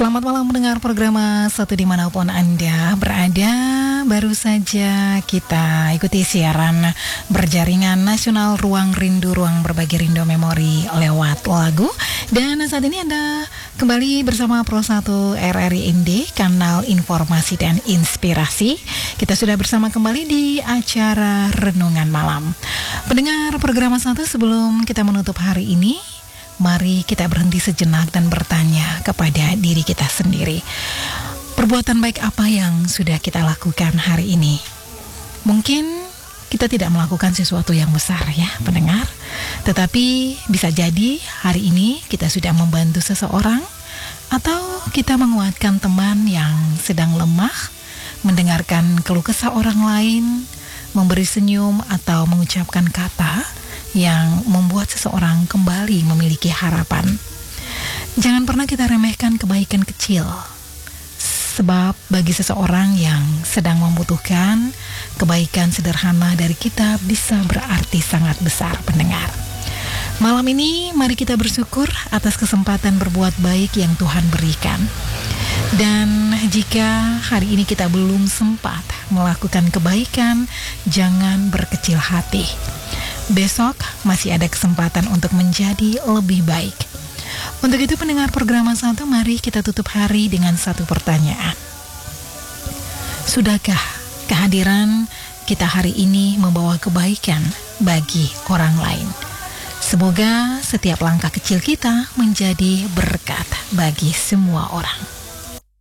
Selamat malam mendengar program Satu dimanapun Anda berada. Baru saja kita ikuti siaran berjaringan nasional Ruang Rindu, Ruang Berbagi Rindu Memori lewat lagu. Dan saat ini Anda kembali bersama Pro 1 RRI Indi, kanal informasi dan inspirasi. Kita sudah bersama kembali di acara Renungan Malam. Pendengar program Satu, sebelum kita menutup hari ini, mari kita berhenti sejenak dan bertanya kepada diri kita sendiri. Perbuatan baik apa yang sudah kita lakukan hari ini? Mungkin kita tidak melakukan sesuatu yang besar ya pendengar, tetapi bisa jadi hari ini kita sudah membantu seseorang, atau kita menguatkan teman yang sedang lemah, mendengarkan keluh kesah orang lain, memberi senyum atau mengucapkan kata yang membuat seseorang kembali memiliki harapan. Jangan pernah kita remehkan kebaikan kecil, sebab bagi seseorang yang sedang membutuhkan, kebaikan sederhana dari kita bisa berarti sangat besar pendengar. Malam ini mari kita bersyukur atas kesempatan berbuat baik yang Tuhan berikan. Dan jika hari ini kita belum sempat melakukan kebaikan, jangan berkecil hati. Besok masih ada kesempatan untuk menjadi lebih baik. Untuk itu pendengar program Satu, mari kita tutup hari dengan satu pertanyaan. Sudahkah kehadiran kita hari ini membawa kebaikan bagi orang lain? Semoga setiap langkah kecil kita menjadi berkat bagi semua orang.